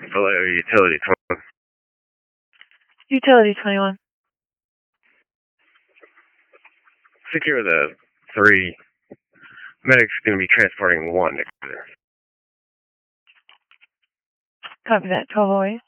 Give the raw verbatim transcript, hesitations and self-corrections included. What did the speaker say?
Hello, Utility twenty-one. Utility twenty-one. Secure the three. Medic's going to be transporting one. Copy that. twelve oh eight.